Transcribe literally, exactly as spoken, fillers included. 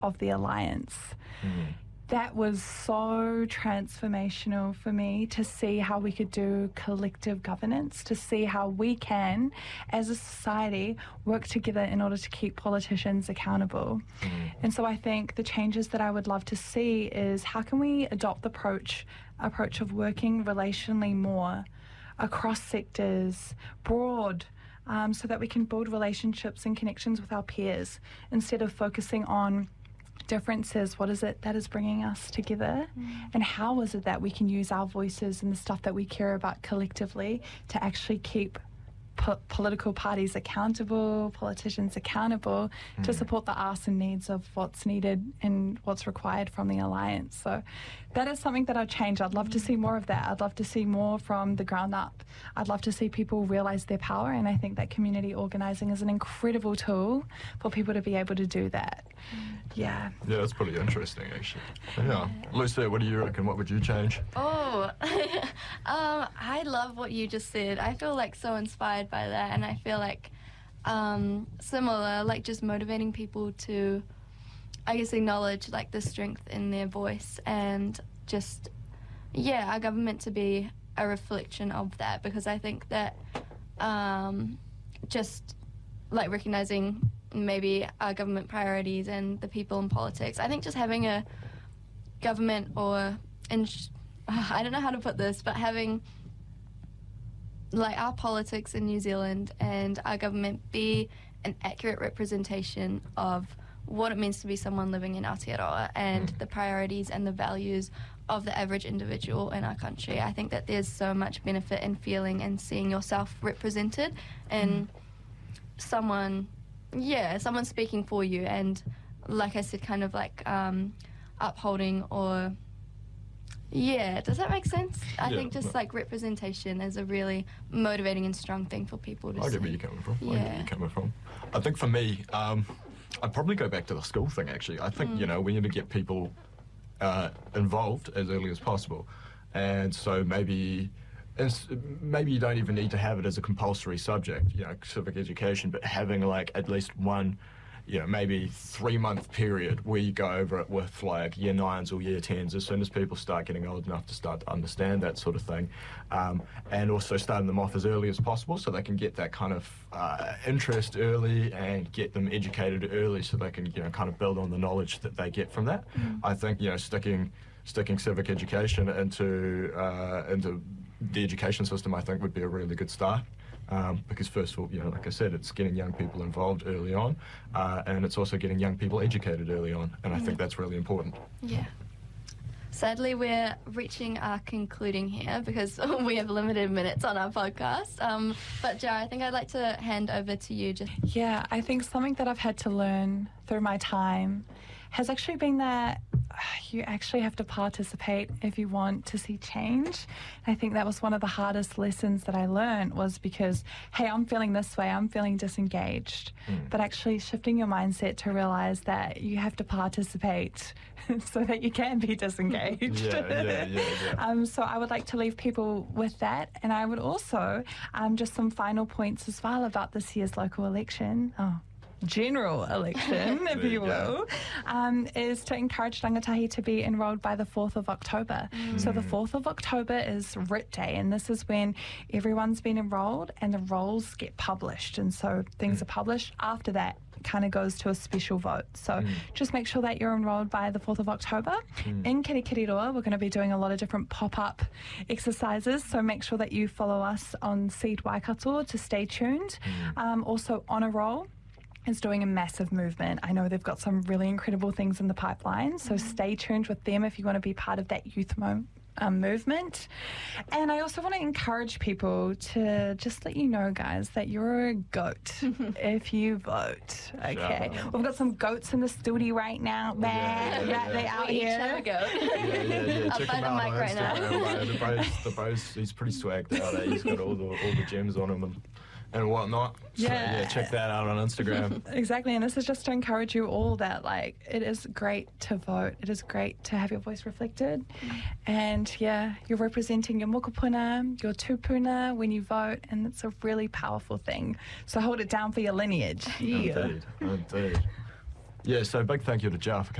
of the Alliance. Mm. That was so transformational for me to see how we could do collective governance, to see how we can, as a society, work together in order to keep politicians accountable. Mm. And so I think the changes that I would love to see is how can we adopt the approach, approach of working relationally more across sectors, broad, um, so that we can build relationships and connections with our peers instead of focusing on differences. What is it that is bringing us together, mm. and how is it that we can use our voices and the stuff that we care about collectively to actually keep po- political parties accountable, politicians accountable, mm. to support the asks and needs of what's needed and what's required from the Alliance. So that is something that I'd change. I'd love mm. to see more of that. I'd love to see more from the ground up. I'd love to see people realise their power, and I think that community organising is an incredible tool for people to be able to do that. Mm. Yeah. Yeah, that's pretty interesting, actually. Yeah. Lucy, what do you reckon? What would you change? Oh, um, I love what you just said. I feel like so inspired by that, and I feel like um, similar, like just motivating people to, I guess, acknowledge like the strength in their voice, and just, yeah, our government to be a reflection of that, because I think that um, just like recognising maybe our government priorities and the people in politics. I think just having a government or, in, I don't know how to put this, but having like our politics in New Zealand and our government be an accurate representation of what it means to be someone living in Aotearoa and mm. the priorities and the values of the average individual in our country. I think that there's so much benefit in feeling and seeing yourself represented in mm. someone, yeah, someone speaking for you, and like I said, kind of like um, upholding or, yeah, does that make sense? I yeah, think just no. like representation is a really motivating and strong thing for people to I see. get where you're coming from. Yeah. I get where you're coming from. I think for me, um, I'd probably go back to the school thing, actually. I think, mm. you know, we need to get people uh, involved as early as possible. And so maybe... And maybe you don't even need to have it as a compulsory subject, you know, civic education, but having like at least one, you know, maybe three-month period where you go over it with like year nines or year tens as soon as people start getting old enough to start to understand that sort of thing, um, and also starting them off as early as possible so they can get that kind of uh, interest early and get them educated early so they can, you know, kind of build on the knowledge that they get from that. Mm. I think, you know, sticking sticking civic education into uh, into the education system, I think, would be a really good start. Um, because first of all, you know, like I said, it's getting young people involved early on, uh, and it's also getting young people educated early on, and I mm. think that's really important. Yeah. Sadly, we're reaching our concluding here because we have limited minutes on our podcast. Um, but Jar, I think I'd like to hand over to you. Just yeah, I think something that I've had to learn through my time has actually been that you actually have to participate if you want to see change. I think that was one of the hardest lessons that I learned, was because, hey, I'm feeling this way, I'm feeling disengaged. Mm. But actually shifting your mindset to realise that you have to participate so that you can be disengaged. yeah, yeah, yeah, yeah. Um, so I would like to leave people with that. And I would also, um, just some final points as well about this year's local election. Oh. general election, if you will, um, is to encourage rangatahi to be enrolled by the fourth of October. Mm. So the fourth of October is writ day, and this is when everyone's been enrolled and the rolls get published. And so things mm. are published. After that, kind of goes to a special vote. So mm. just make sure that you're enrolled by the fourth of October. Mm. In Kirikiriroa, we're going to be doing a lot of different pop-up exercises, so make sure that you follow us on Seed Waikato to stay tuned. Mm. Um, also, Honour Roll is doing a massive movement. I know they've got some really incredible things in the pipeline, so mm. stay tuned with them if you want to be part of that youth mo- um, movement. And I also want to encourage people to just let you know, guys, that you're a goat if you vote. Okay, sure. We've got some goats in the studio right now. Yeah, yeah, yeah, right, they yeah. out we here. Each have a goat. yeah, yeah, yeah. I'll Check find him a out mic right now. Instagram, the bros, the bros, he's pretty swagged out. Eh? He's got all the all the gems on him and. and whatnot. So, yeah. yeah, check that out on Instagram. Exactly, and this is just to encourage you all that, like, it is great to vote. It is great to have your voice reflected. Mm. And, yeah, you're representing your mokopuna, your tupuna when you vote, and it's a really powerful thing. So hold it down for your lineage. Yeah. Indeed, indeed. Yeah, so big thank you to Jar for